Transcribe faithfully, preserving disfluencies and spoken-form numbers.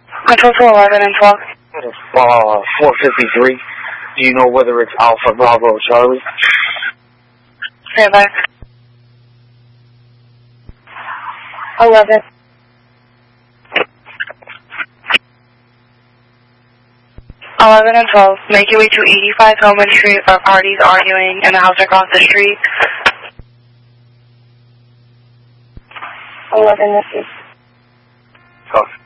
Control to eleven and twelve. Uh, four fifty-three. Do you know whether it's Alpha, Bravo, or Charlie? Stand by. eleven. eleven and twelve. Make your way to eighty-five Hillman Street for parties arguing in the house across the street. eleven, this is. Tough.